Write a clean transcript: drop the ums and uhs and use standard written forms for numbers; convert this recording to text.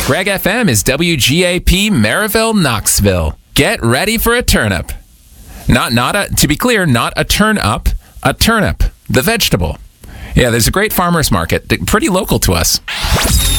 Greg FM is WGAP Maryville, Knoxville. Get ready for a turnip. To be clear, not a turn up, a turnip, the vegetable. Yeah, there's a great farmer's market, pretty local to us.